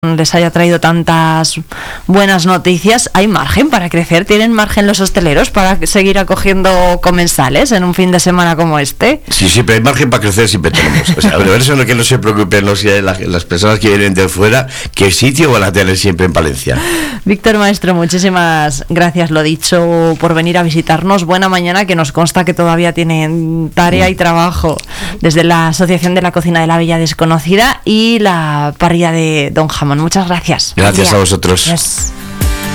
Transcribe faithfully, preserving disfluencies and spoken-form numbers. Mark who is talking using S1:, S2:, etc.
S1: les haya traído tantas buenas noticias. ¿Hay margen para crecer? ¿Tienen margen los hosteleros para seguir acogiendo comensales en un fin de semana como este?
S2: Sí, siempre hay margen para crecer, siempre tenemos. O sea, pero eso no, que no se preocupen los, las, las personas que vienen de fuera, qué sitio van a tener siempre en Palencia.
S1: Víctor Maestro, muchísimas gracias, lo dicho, por venir a visitarnos. Buena mañana, que nos consta que todavía tienen tarea y trabajo desde la Asociación de la Cocina de la Villa Desconocida y la parrilla de Don Jamón. Muchas gracias.
S2: Gracias a vosotros.
S1: Yes.